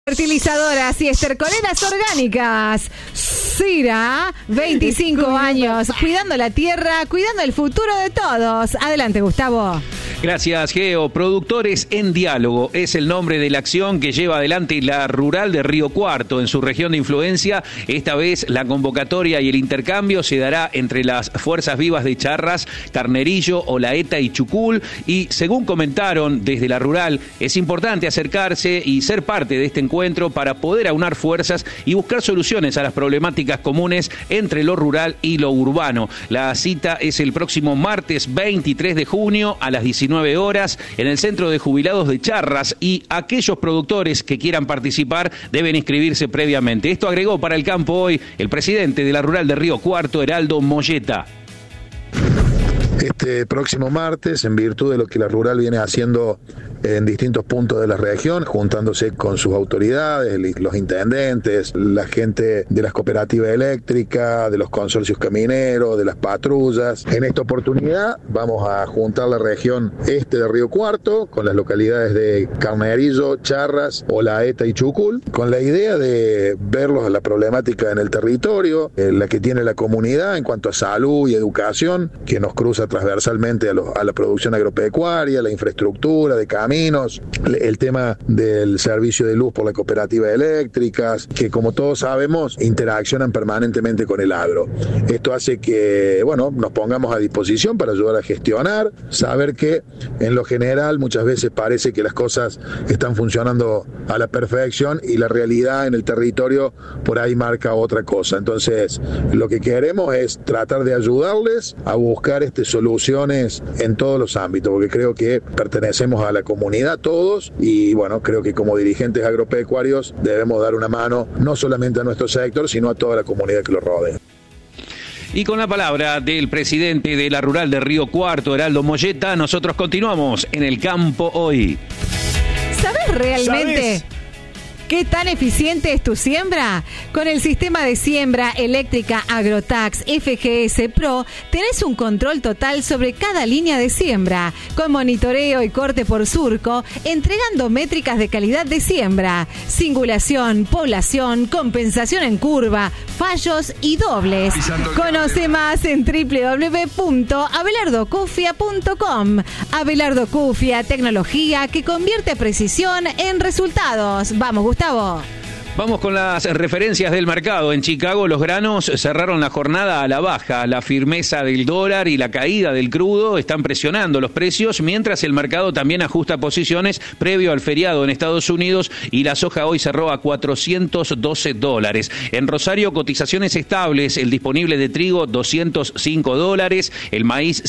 Fertilizadoras y estercoleras orgánicas. Cira, 25 años, cuidando la tierra, cuidando el futuro de todos. Adelante, Gustavo. Gracias, Geo. Productores en Diálogo es el nombre de la acción que lleva adelante la Rural de Río Cuarto en su región de influencia. Esta vez la convocatoria y el intercambio se dará entre las fuerzas vivas de Charras, Carnerillo, Olaeta y Chucul. Y según comentaron desde la Rural, es importante acercarse y ser parte de este encuentro para poder aunar fuerzas y buscar soluciones a las problemáticas comunes entre lo rural y lo urbano. La cita es el próximo martes 23 de junio a las 19 horas en el Centro de Jubilados de Charras, y aquellos productores que quieran participar deben inscribirse previamente. Esto agregó para El Campo Hoy el presidente de la Rural de Río Cuarto, Heraldo Molleta. Este próximo martes, en virtud de lo que la Rural viene haciendo en distintos puntos de la región, juntándose con sus autoridades, los intendentes, la gente de las cooperativas eléctricas, de los consorcios camineros, de las patrullas. En esta oportunidad vamos a juntar la región este de Río Cuarto con las localidades de Carnerillo, Charras, Olaeta y Chucul, con la idea de verlos la problemática en el territorio, la que tiene la comunidad en cuanto a salud y educación, que nos cruza transversalmente a la producción agropecuaria, la infraestructura de caminos, el tema del servicio de luz por las cooperativas eléctricas, que como todos sabemos interaccionan permanentemente con el agro. Esto hace que, nos pongamos a disposición para ayudar a gestionar, saber que en lo general muchas veces parece que las cosas están funcionando a la perfección y la realidad en el territorio por ahí marca otra cosa. Entonces, lo que queremos es tratar de ayudarles a buscar soluciones en todos los ámbitos, porque creo que pertenecemos a la comunidad todos y creo que como dirigentes agropecuarios debemos dar una mano no solamente a nuestro sector, sino a toda la comunidad que lo rodea. Y con la palabra del presidente de la Rural de Río Cuarto, Heraldo Molleta, nosotros continuamos en El Campo Hoy. ¿Sabes realmente qué tan eficiente es tu siembra? Con el sistema de siembra eléctrica Agrotax FGS Pro tenés un control total sobre cada línea de siembra, con monitoreo y corte por surco, entregando métricas de calidad de siembra, singulación, población, compensación en curva, fallos y dobles. Conoce más en www.abelardocufia.com. Abelardo Cufia, tecnología que convierte precisión en resultados. Vamos, Gustavo. Vamos con las referencias del mercado. En Chicago los granos cerraron la jornada a la baja. La firmeza del dólar y la caída del crudo están presionando los precios, mientras el mercado también ajusta posiciones previo al feriado en Estados Unidos, y la soja hoy cerró a $412. En Rosario, cotizaciones estables. El disponible de trigo, $205. El maíz,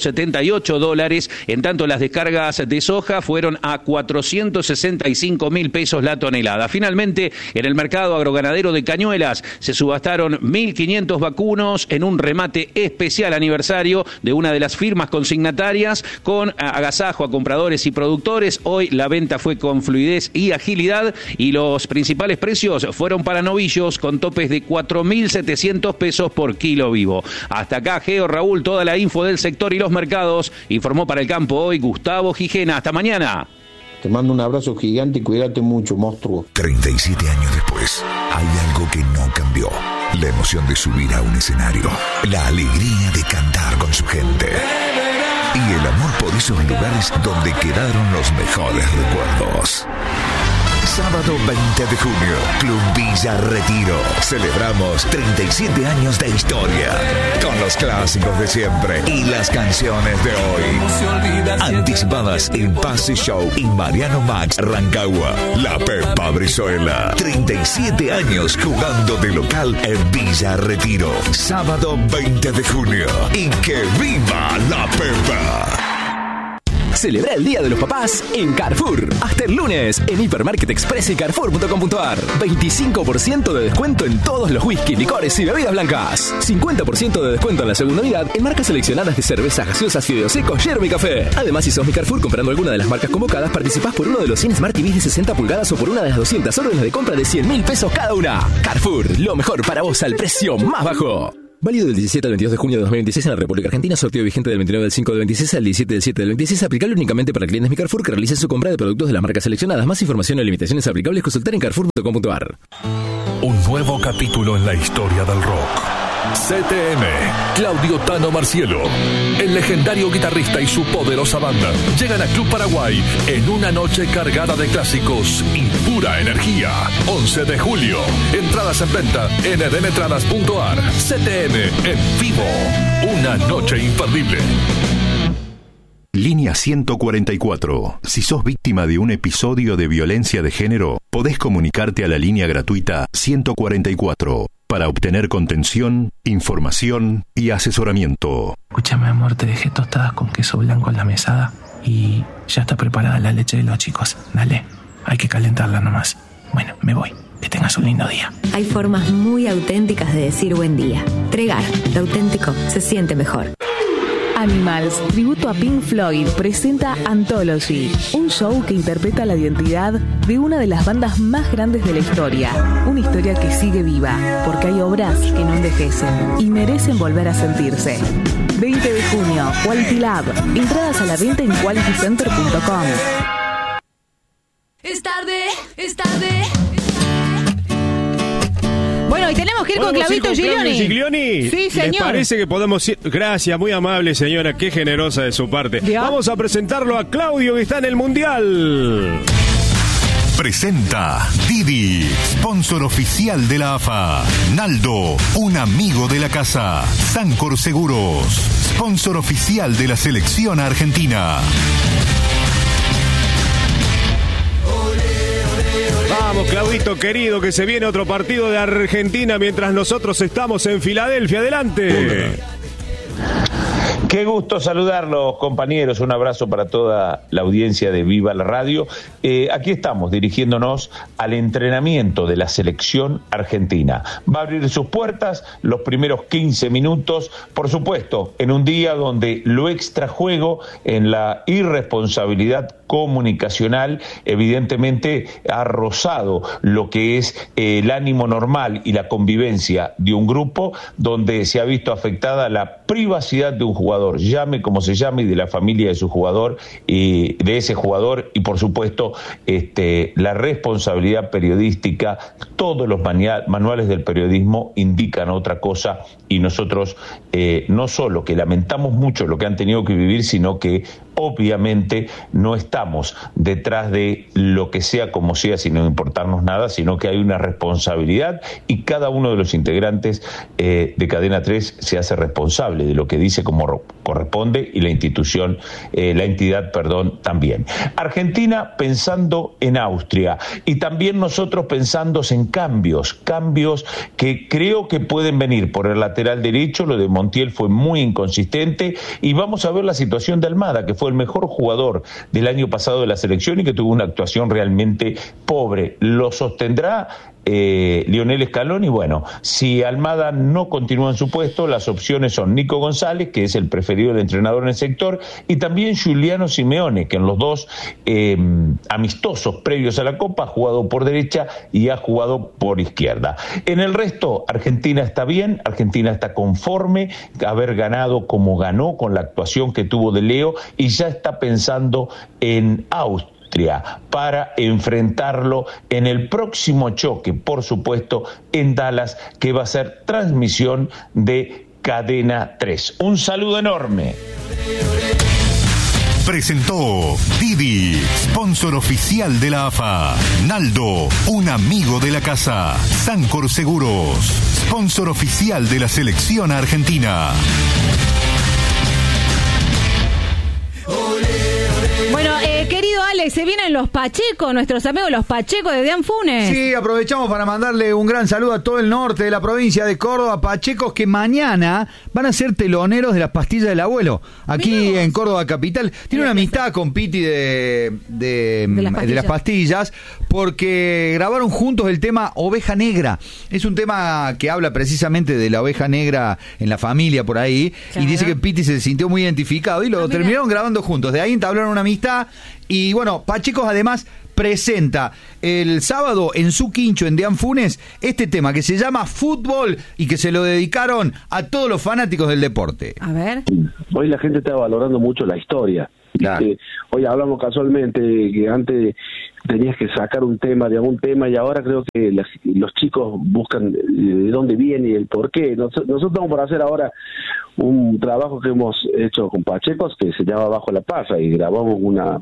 $178. En tanto, las descargas de soja fueron a 465.000 pesos la tonelada. Finalmente, en el mercado agroganadero de Cañuelas se subastaron 1.500 vacunos en un remate especial aniversario de una de las firmas consignatarias, con agasajo a compradores y productores. Hoy la venta fue con fluidez y agilidad, y los principales precios fueron para novillos con topes de 4.700 pesos por kilo vivo. Hasta acá, Geo, Raúl, toda la info del sector y los mercados. Informó para El Campo Hoy Gustavo Gijena. Hasta mañana. Te mando un abrazo gigante y cuídate mucho, monstruo. 37 años después, hay algo que no cambió. La emoción de subir a un escenario, la alegría de cantar con su gente y el amor por esos lugares donde quedaron los mejores recuerdos. Sábado 20 de junio, Club Villa Retiro. Celebramos 37 años de historia, con los clásicos de siempre y las canciones de hoy. Anticipadas en Pase Show y Mariano Max Rancagua. La Pepa Brizuela. 37 años jugando de local en Villa Retiro. Sábado 20 de junio. Y que viva la Pepa. Celebra el Día de los Papás en Carrefour. Hasta el lunes en Hipermarket Express y Carrefour.com.ar. 25% de descuento en todos los whisky, licores y bebidas blancas. 50% de descuento en la segunda unidad en marcas seleccionadas de cervezas gaseosas, fideos secos, yerba y café. Además, si sos mi Carrefour comprando alguna de las marcas convocadas, participás por uno de los 100 Smart TVs de 60 pulgadas o por una de las 200 órdenes de compra de 100.000 pesos cada una. Carrefour, lo mejor para vos al precio más bajo. Válido del 17 al 22 de junio de 2026 en la República Argentina. Sorteo vigente del 29 del 5 del 26 al 17 del 7 del 26. Aplicable únicamente para clientes Mi Carrefour que realicen su compra de productos de las marcas seleccionadas. Más información o limitaciones aplicables consultar en carrefour.com.ar. Un nuevo capítulo en la historia del rock. CTM, Claudio Tano Marcielo, el legendario guitarrista y su poderosa banda llegan a Club Paraguay en una noche cargada de clásicos y pura energía. 11 de julio, entradas en venta en edenetradas.ar. CTM en vivo, una noche imperdible. Línea 144. Si sos víctima de un episodio de violencia de género, podés comunicarte a la línea gratuita 144 para obtener contención, información y asesoramiento. Escúchame, amor, te dejé tostadas con queso blanco en la mesada y ya está preparada la leche de los chicos. Dale, hay que calentarla nomás. Bueno, me voy. Que tengas un lindo día. Hay formas muy auténticas de decir buen día. Tregar, lo auténtico se siente mejor. Animals, tributo a Pink Floyd, presenta Anthology, un show que interpreta la identidad de una de las bandas más grandes de la historia. Una historia que sigue viva, porque hay obras que no envejecen y merecen volver a sentirse. 20 de junio, Quality Lab. Entradas a la venta en qualitycenter.com. Es tarde, es tarde. Bueno, y tenemos que ir con Clavito Giglioni. Sí, señor. ¿Les parece que podemos ir? Gracias, muy amable, señora. Qué generosa de su parte. ¿Dios? Vamos a presentarlo a Claudio, que está en el Mundial. Presenta Didi, sponsor oficial de la AFA. Naldo, un amigo de la casa. Sancor Seguros, sponsor oficial de la selección argentina. Vamos, Claudito querido, que se viene otro partido de Argentina mientras nosotros estamos en Filadelfia. Adelante. Qué gusto saludarlos, compañeros. Un abrazo para toda la audiencia de Viva la Radio. Aquí estamos dirigiéndonos al entrenamiento de la selección argentina. Va a abrir sus puertas los primeros 15 minutos, por supuesto, en un día donde lo extrajuego, en la irresponsabilidad comunicacional, evidentemente ha rozado lo que es el ánimo normal y la convivencia de un grupo, donde se ha visto afectada la privacidad de un jugador, llame como se llame, y de la familia de su jugador, y de ese jugador, y por supuesto la responsabilidad periodística. Todos los manuales del periodismo indican otra cosa, y nosotros no solo que lamentamos mucho lo que han tenido que vivir, sino que obviamente no estamos detrás de lo que sea como sea sin no importarnos nada, sino que hay una responsabilidad, y cada uno de los integrantes de Cadena 3 se hace responsable de lo que dice como corresponde, y la entidad también. Argentina pensando en Austria, y también nosotros pensando en cambios que creo que pueden venir por el lateral derecho. Lo de Montiel fue muy inconsistente, y vamos a ver la situación de Almada, que fue el mejor jugador del año pasado de la selección y que tuvo una actuación realmente pobre. ¿Lo sostendrá Lionel Scaloni? Bueno, si Almada no continúa en su puesto, las opciones son Nico González, que es el preferido del entrenador en el sector, y también Giuliano Simeone, que en los dos amistosos previos a la Copa ha jugado por derecha y ha jugado por izquierda. En el resto, Argentina está bien, Argentina está conforme haber ganado como ganó, con la actuación que tuvo de Leo, y ya está pensando en Austria para enfrentarlo en el próximo choque, por supuesto, en Dallas, que va a ser transmisión de Cadena 3. Un saludo enorme. Presentó Didi, sponsor oficial de la AFA. Naldo, un amigo de la casa. Sancor Seguros, sponsor oficial de la selección argentina. Bueno, querido Ale, se vienen los Pacheco, nuestros amigos los Pacheco de Dean Funes. Sí, aprovechamos para mandarle un gran saludo a todo el norte de la provincia de Córdoba. Pachecos que mañana van a ser teloneros de las pastillas del abuelo, aquí en Córdoba capital. Tiene una amistad con Piti de las pastillas, porque grabaron juntos el tema Oveja Negra. Es un tema que habla precisamente de la oveja negra en la familia por ahí, claro. Y dice que Piti se sintió muy identificado y lo terminaron grabando juntos. De ahí entablaron una amistad. Y bueno, Pachecos además presenta el sábado en su quincho en Deán Funes este tema que se llama Fútbol y que se lo dedicaron a todos los fanáticos del deporte. A ver. Hoy la gente está valorando mucho la historia. Claro. Hoy hablamos casualmente que antes tenías que sacar un tema de algún tema y ahora creo que los chicos buscan de dónde viene y el por qué. Nosotros vamos por hacer ahora un trabajo que hemos hecho con Pachecos que se llama Bajo la Parra y grabamos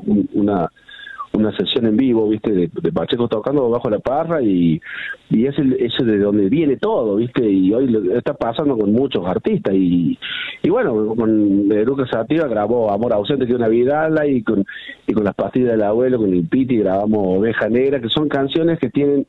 una sesión en vivo, viste, de Pacheco tocando Bajo la Parra y es eso de donde viene todo, viste, y hoy está pasando con muchos artistas y bueno, con Eruca Sativa grabó Amor Ausente, que es una vidala, y con Las Pastillas del Abuelo, con el Piti grabamos Oveja Negra, que son canciones que tienen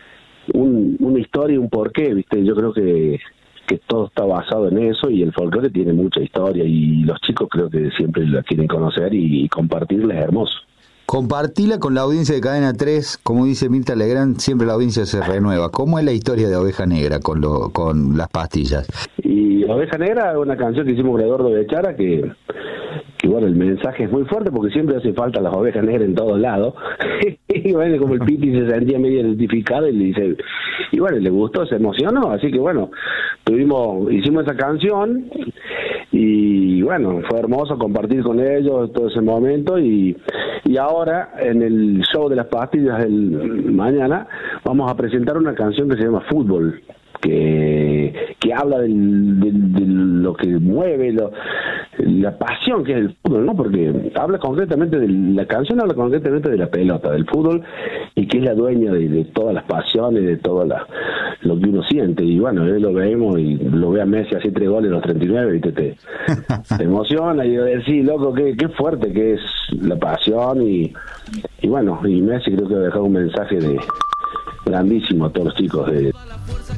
una historia y un porqué, viste. Yo creo que todo está basado en eso y el folclore tiene mucha historia y los chicos creo que siempre la quieren conocer y compartirla es hermoso. Compartila con la audiencia de Cadena 3, como dice Mirta Legrand, siempre la audiencia se renueva. ¿Cómo es la historia de Oveja Negra con Las Pastillas? Y Oveja Negra es una canción que hicimos con Eduardo Bechara que bueno, el mensaje es muy fuerte porque siempre hace falta las ovejas negras en todos lados. Y bueno, como el Piti se sentía medio identificado y le dice, y bueno, le gustó, se emocionó, así que bueno, hicimos esa canción y bueno, fue hermoso compartir con ellos todo ese momento y ahora en el show de Las Pastillas del mañana vamos a presentar una canción que se llama Fútbol, que habla de lo que mueve, la pasión que es el fútbol, ¿no? Porque habla concretamente la canción habla concretamente de la pelota, del fútbol, y que es la dueña de todas las pasiones, de todo lo que uno siente. Y bueno, lo vemos y lo ve a Messi así 3 goles en los 39, y te emociona y decís, loco, qué fuerte que es la pasión y bueno, y Messi creo que ha dejado un mensaje grandísimo a todos los chicos de